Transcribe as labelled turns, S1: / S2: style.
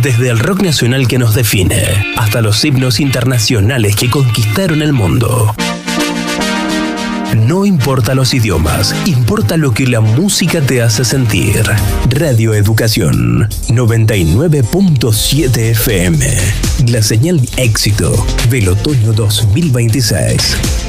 S1: Desde el rock nacional que nos define, hasta los himnos internacionales que conquistaron el mundo. No importa los idiomas, importa lo que la música te hace sentir. Radio Educación 99.7 FM. La señal de éxito del otoño 2026.